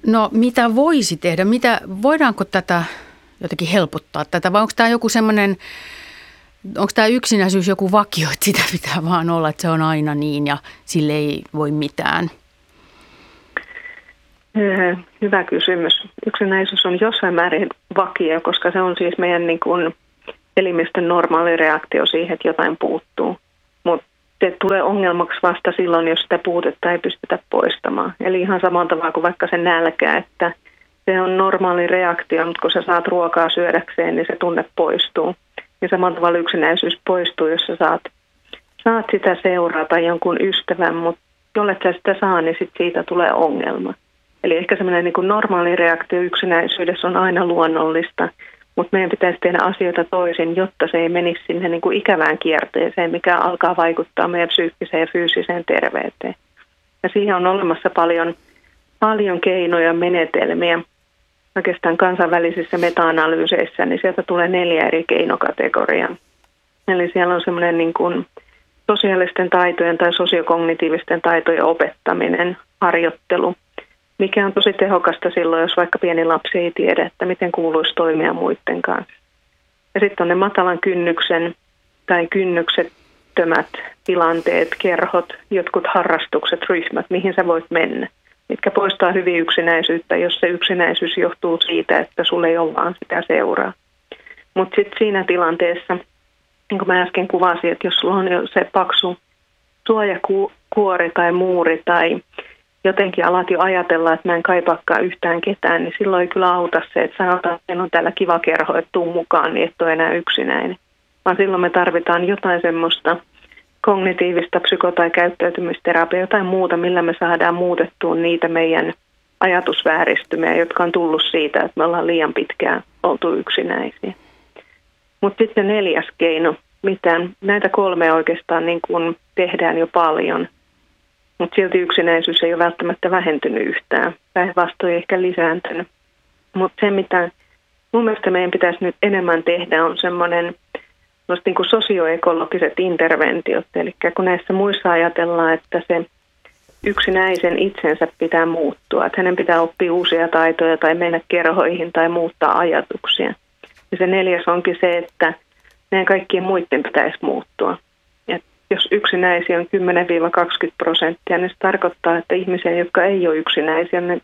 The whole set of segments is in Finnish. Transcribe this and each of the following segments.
No mitä voisi tehdä? Voidaanko tätä jotenkin helpottaa tätä vai onko tämä joku semmoinen, onko tämä yksinäisyys joku vakio, että sitä pitää vaan olla, että se on aina niin ja sille ei voi mitään? Hyvä kysymys. Yksinäisyys on jossain määrin vakio, koska se on siis meidän niin kuin elimistön normaali reaktio siihen, että jotain puuttuu. Mutta se tulee ongelmaksi vasta silloin, jos sitä puutetta ei pystytä poistamaan. Eli ihan samalla tavalla kuin vaikka se nälkä, että se on normaali reaktio, mutta kun sä saat ruokaa syödäkseen, niin se tunne poistuu. Ja samalla tavalla yksinäisyys poistuu, jos sä saat sitä seuraa tai jonkun ystävän, mutta jollet sä sitä saa, niin sit siitä tulee ongelma. Eli ehkä semmoinen niin kuin normaali reaktio yksinäisyydessä on aina luonnollista, mutta meidän pitäisi tehdä asioita toisin, jotta se ei menisi sinne niin kuin ikävään kierteeseen, mikä alkaa vaikuttaa meidän psyykkiseen ja fyysiseen terveyteen. Ja siihen on olemassa paljon keinoja, menetelmiä. Oikeastaan kansainvälisissä meta-analyyseissä, niin sieltä tulee 4 eri keinokategoriaa. Eli siellä on semmoinen niin kuin sosiaalisten taitojen tai sosiokognitiivisten taitojen opettaminen, harjoittelu, mikä on tosi tehokasta silloin, jos vaikka pieni lapsi ei tiedä, että miten kuuluisi toimia muiden kanssa. Ja sitten on ne matalan kynnyksen tai kynnyksettömät tilanteet, kerhot, jotkut harrastukset, ryhmät, mihin sä voit mennä, mitkä poistaa hyvin yksinäisyyttä, jos se yksinäisyys johtuu siitä, että sulla ei ole vaan sitä seuraa. Mutta sitten siinä tilanteessa, niin kuin mä äsken kuvasin, että jos sulla on jo se paksu suojakuori tai muuri tai jotenkin alat jo ajatella, että mä en kaipaakaan yhtään ketään, niin silloin ei kyllä auta se, että sanotaan, että meillä on täällä kiva kerho, että tuu mukaan, niin et ole enää yksinäinen. Vaan silloin me tarvitaan jotain semmoista kognitiivista psyko- tai käyttäytymisterapiaa, jotain muuta, millä me saadaan muutettua niitä meidän ajatusvääristymiä, jotka on tullut siitä, että me ollaan liian pitkään oltu yksinäisiä. Mutta sitten 4. keino, näitä 3 oikeastaan niin kuin tehdään jo paljon, mutta silti yksinäisyys ei ole välttämättä vähentynyt yhtään, päinvastoin ehkä lisääntynyt. Mutta se, mitä mun mielestä meidän pitäisi nyt enemmän tehdä, on semmoinen niin kuin sosioekologiset interventiot. Eli kun näissä muissa ajatellaan, että se yksinäisen itsensä pitää muuttua, että hänen pitää oppia uusia taitoja tai mennä kerhoihin tai muuttaa ajatuksia. Ja se 4. onkin se, että meidän kaikkien muiden pitäisi muuttua. Et jos yksinäisiä on 10-20%, niin se tarkoittaa, että ihmisiä, jotka ei ole yksinäisiä, on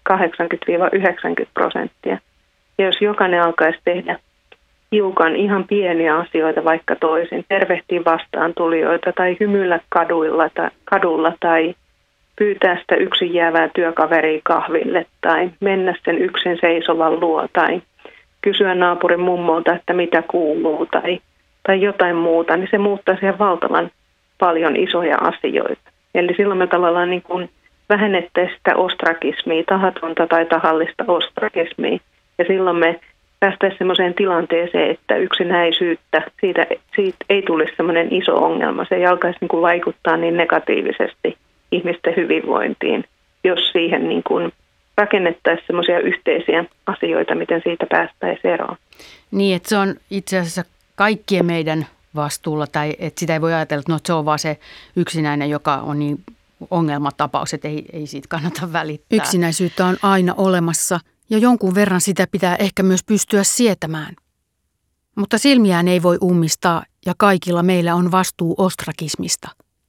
80-90%. Ja jos jokainen alkaisi tehdä hiukan ihan pieniä asioita vaikka toisin, tervehtiä vastaan tulijoita tai hymyillä kadulla tai pyytää sitä yksin jäävää työkaveria kahville tai mennä sen yksin seisovan luo tai kysyä naapurin mummolta, että mitä kuuluu tai jotain muuta, niin se muuttaa siihen valtavan paljon isoja asioita. Eli silloin me tavallaan niin kuin vähennettäisiin sitä ostrakismia, tahatonta tai tahallista ostrakismia. Ja silloin me päästäisiin sellaiseen tilanteeseen, että yksinäisyyttä, siitä ei tulisi sellainen iso ongelma. Se ei alkaisi niin kuin vaikuttaa niin negatiivisesti ihmisten hyvinvointiin, jos siihen niin kuin rakennettaisiin sellaisia yhteisiä asioita, miten siitä päästäisiin eroon. Niin, että se on itse asiassa kaikkien meidän vastuulla, tai että sitä ei voi ajatella, että no, se on vaan se yksinäinen, joka on niin ongelmatapaus, että ei siitä kannata välittää. Yksinäisyyttä on aina olemassa ja jonkun verran sitä pitää ehkä myös pystyä sietämään. Mutta silmiään ei voi ummistaa ja kaikilla meillä on vastuu ostrakismista.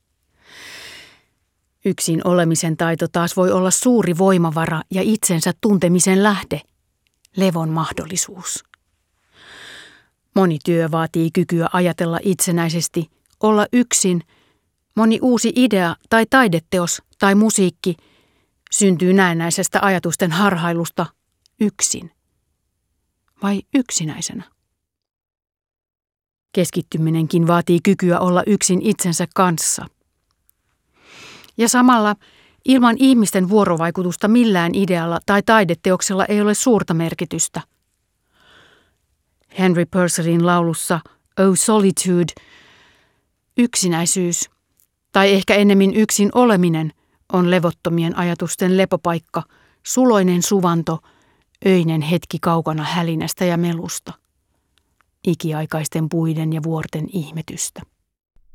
Yksin olemisen taito taas voi olla suuri voimavara ja itsensä tuntemisen lähde, levon mahdollisuus. Moni työ vaatii kykyä ajatella itsenäisesti, olla yksin. Moni uusi idea tai taideteos tai musiikki syntyy näennäisestä ajatusten harhailusta yksin. Vai yksinäisenä? Keskittyminenkin vaatii kykyä olla yksin itsensä kanssa. Ja samalla ilman ihmisten vuorovaikutusta millään idealla tai taideteoksella ei ole suurta merkitystä. Henry Purcellin laulussa Oh Solitude, yksinäisyys, tai ehkä ennemmin yksin oleminen, on levottomien ajatusten lepopaikka, suloinen suvanto, öinen hetki kaukana hälinästä ja melusta, ikiaikaisten puiden ja vuorten ihmetystä.